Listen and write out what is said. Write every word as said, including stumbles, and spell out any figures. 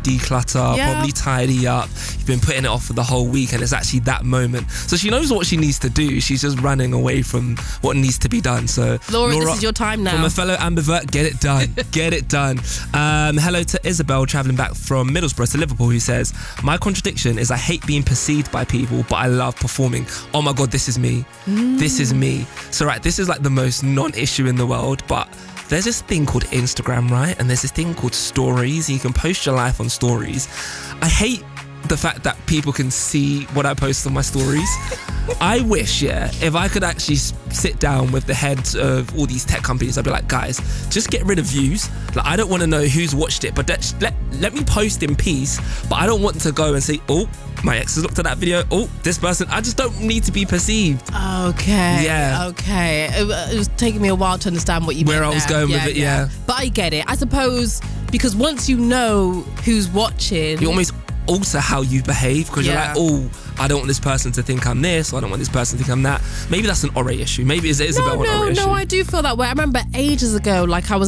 declutter, Yeah. probably tidy up. You've been putting it off for the whole week and it's actually that moment. So she knows what she needs to do. She's just running away from what needs to be done. So Laura, this is your time now. From a fellow ambivert, get it done. Get it done. Um, hello to Isabel, travelling back from Middlesbrough to Liverpool, who says, my contradiction is I hate being perceived by people, but I love performing. Oh my God, this is me. Mm. This is me. So right, this is like the most non-issue in the world, but there's this thing called Instagram, right? And there's this thing called stories. You can post your life on stories. I hate the fact that people can see what I post on my stories. I wish, yeah, if I could actually sit down with the heads of all these tech companies, I'd be like, guys, just get rid of views. Like, I don't want to know who's watched it, but let, let, let me post in peace. But I don't want to go and say, oh, my ex has looked at that video. Oh, this person. I just don't need to be perceived. Okay. Yeah. Okay. It, it was taking me a while to understand what you meant Where I was there. going yeah, with it, yeah. But I get it. I suppose because once you know who's watching, You almost alter how you behave because Yeah. you're like, oh, I don't want this person to think I'm this, or I don't want this person to think I'm that. Maybe that's an Ore issue. Maybe it's an Isabel no, an no, Ore issue. no. I do feel that way. I remember ages ago, like I was